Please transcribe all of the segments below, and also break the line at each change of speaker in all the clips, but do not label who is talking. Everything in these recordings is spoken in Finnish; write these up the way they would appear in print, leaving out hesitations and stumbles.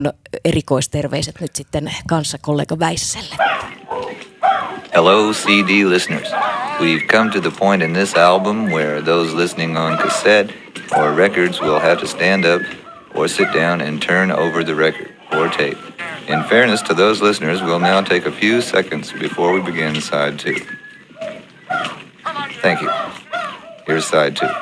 erikoisterveiset nyt sitten kanssakollega Väisselle.
Hello, CD listeners. We've come to the point in this album where those listening on cassette or records will have to stand up or sit down and turn over the record or tape. In fairness to those listeners, we'll now take a few seconds before we begin side 2. Thank you. Here's side 2.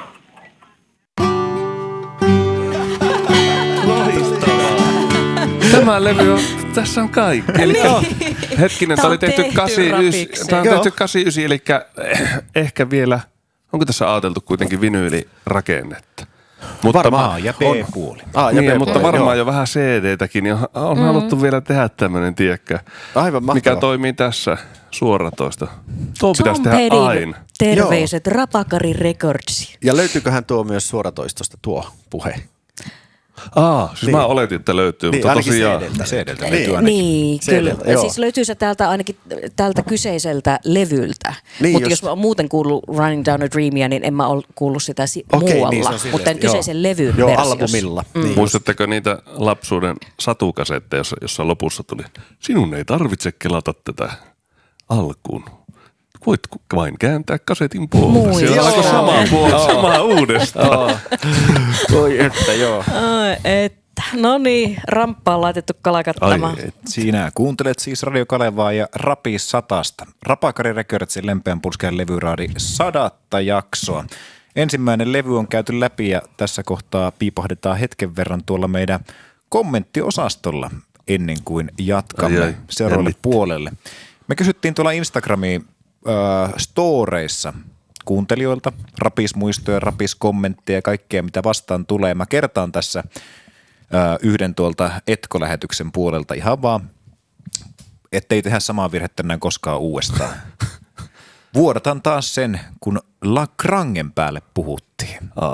Tämä levy on, tässä on kaikki. Eli hetkinen, tämä oli tehty 89, eli ehkä vielä, onko tässä ajateltu kuitenkin vinyylirakennetta? Mutta
varmaan, ja B-puoli.
Mutta varmaan jo vähän CD-täkin, niin on haluttu vielä tehdä tämmöinen, tiedäkö,
aivan mahtava.
Mikä toimii tässä suoratoista. Tuo pitäisi
Tom
tehdä
Petty,
aina.
terveiset Rapakari Records.
Ja löytyyköhän tuo myös suoratoistosta tuo puhe?
Siis niin. Mä oletin, että löytyy,
niin,
mutta tosiaan.
CD-ltä
löytyy ainakin.
Niin, kyllä. Siis löytyy se täältä ainakin tältä kyseiseltä levyltä. Niin, mutta jos mä oon muuten kuullut Running Down a Dreamia, niin en mä ole kuullut sitä muualla. Niin mutta tämän kyseisen levyn versiossa.
Albumilla. Niin.
Muistatteko niitä lapsuuden satukasetteja, jossa lopussa tuli, sinun ei tarvitse kelata tätä alkuun. Voit vain kääntää kasetin puolta. Siellä alkoi samaa uudestaan.
Voi että joo.
No niin, ramppaa on laitettu kalakattamaan.
Sinä kuuntelet siis Radio Kalevaa ja Rapi 100:sta. Rapakari Recordsin lempeän pulskean levyraadi 100 jaksoa. Ensimmäinen levy on käyty läpi ja tässä kohtaa piipahdetaan hetken verran tuolla meidän kommenttiosastolla ennen kuin jatkamme seuraavalle puolelle. Me kysyttiin tuolla Instagramiin storeissa kuuntelijoilta rapismuistoja, rapiskommentteja ja kaikkea, mitä vastaan tulee. Mä kertaan tässä yhden tuolta Etko-lähetyksen puolelta ihan vaan, ettei tehdä samaa virhettä näin koskaan uudestaan. Vuodatan taas sen, kun La Grangen päälle puhuttiin.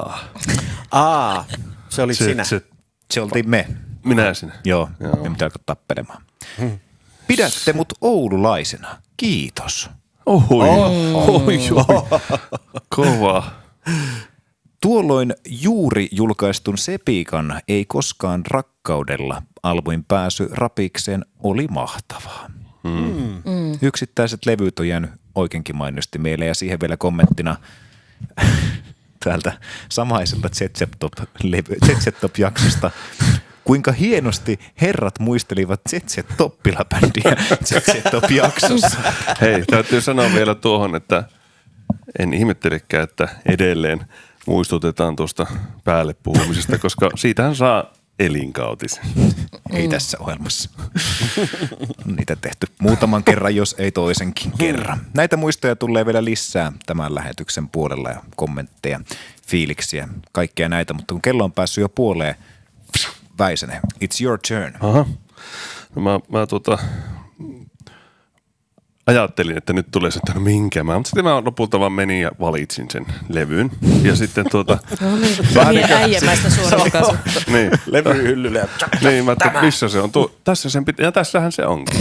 Se oli sinä.
Se oltiin me.
Minä sinä.
Joo. Me pitää alkaa tappelemaan. Pidätte mut oululaisena. Kiitos.
Oi. Kova.
Tuolloin juuri julkaistun Sepikan Ei koskaan rakkaudella -albumin pääsy rapikseen oli mahtavaa. Yksittäiset levyt on jäänyt oikeinkin mainosti meille ja siihen vielä kommenttina täältä samaiselta ZZ-Top-jaksosta. Kuinka hienosti herrat muistelivat ZZ-Toppila-bändiä ZZ-Top-jaksossa.
Hei, täytyy sanoa vielä tuohon, että en ihmettelekään, että edelleen muistutetaan tuosta päälle puhumisesta, koska siitähän saa elinkautisen.
Ei tässä ohjelmassa. On niitä tehty muutaman kerran, jos ei toisenkin kerran. Näitä muistoja tulee vielä lisää tämän lähetyksen puolella ja kommentteja, fiiliksiä, kaikkea näitä, mutta kun kello on päässyt jo puoleen, Väisänen, it's your turn.
Aha. No mä ajattelin, että nyt tulee se, että mutta sitten mä lopulta vaan menin ja valitsin sen levyn. Ja sitten
vähän niin äijämäistä suoratukaisu.
Niin.
Levyhyllylle.
Niin, mä ajattelin, missä se on. Tässä sen pitää, ja tässähän se onkin.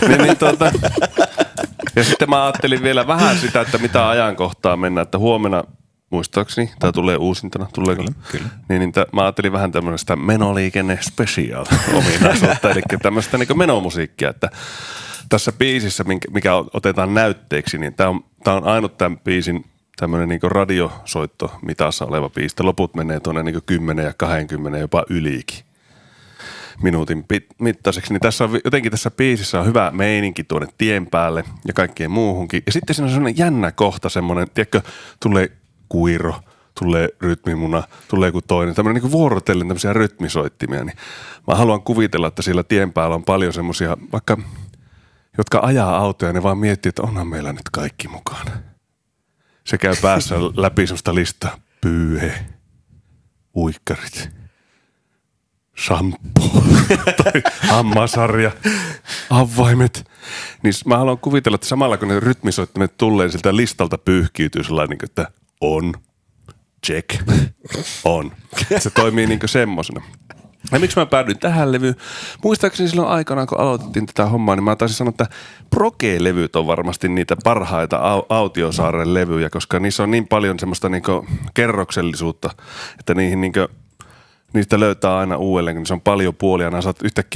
Ja sitten mä ajattelin vielä vähän sitä, että mitä ajankohtaa mennään, että huomenna muistaakseni, tämä tulee uusintana, tuleeko?
Kyllä.
Niin mä ajattelin vähän tämmöistä menoliikenne special ominaisuutta, eli tämmöistä niin menomusiikkia, että tässä biisissä, mikä otetaan näytteeksi, niin tämä on ainut tämän biisin tämmöinen niin radiosoitto mitassa oleva biisi. Loput menee tuonne niin 10 ja 20, jopa ylikin minuutin mittaiseksi. Niin jotenkin tässä biisissä on hyvä meininki tuonne tien päälle ja kaikkeen muuhunkin. Ja sitten siinä on semmoinen jännä kohta, semmoinen, tiedätkö, tulee kuiro, tulee rytmimuna, tulee joku toinen. Tämmöinen niin vuorotellen tämmöisiä rytmisoittimia. Niin mä haluan kuvitella, että siellä tien päällä on paljon semmoisia, vaikka jotka ajaa autoja, ne vaan miettii, että onhan meillä nyt kaikki mukana. Se käy päässä läpi semmoista listaa. Pyyhe, uikkarit, shampoo, tai hammasarja, avaimet. Niin mä haluan kuvitella, että samalla kun ne rytmisoittimet tulee, siltä listalta pyyhkiytyy sellainen, että on, check, on. Se toimii niin kuin semmosena. Ja miksi mä päädyin tähän levyyn? Muistaakseni silloin aikanaan, kun aloitettiin tätä hommaa, niin mä taisin sanoa, että Proge-levyt on varmasti niitä parhaita Autiosaaren levyjä, koska niissä on niin paljon semmoista niinku kerroksellisuutta, että niistä löytää aina uudelleen, kun se on paljon puolia. Nämä saat yhtäkkiä